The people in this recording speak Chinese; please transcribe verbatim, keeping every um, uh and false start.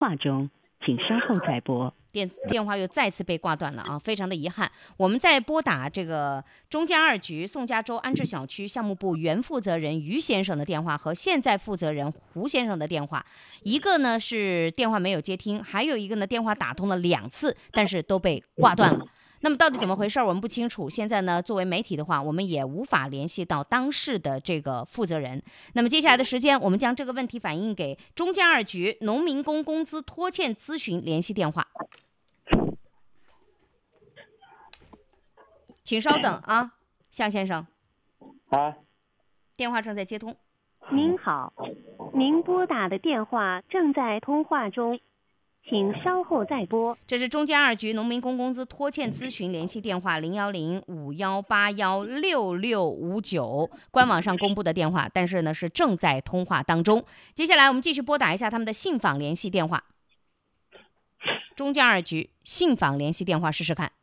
话中，请稍后再拨。 电电话又再次被挂断了啊，非常的遗憾。我们再拨打这个中江二局宋家洲安置小区项目部原负责人于先生的电话和现在负责人胡先生的电话，一个呢是电话没有接听，还有一个呢电话打通了两次，但是都被挂断了。那么到底怎么回事我们不清楚，现在呢作为媒体的话，我们也无法联系到当事的这个负责人。那么接下来的时间，我们将这个问题反映给中江二局农民工工资拖欠咨询联系电话，请稍等啊，向先生。 啊， 电话正在接通。 您好，您拨打的电话正在通话中，请稍后再拨。 这是中江二局农民工工资拖欠咨询联系电话零幺零五幺八幺六六五九，官网上公布的电话，但是呢是正在通话当中。接下来我们继续拨打一下他们的信访联系电话。中江二局信访联系电话试试看。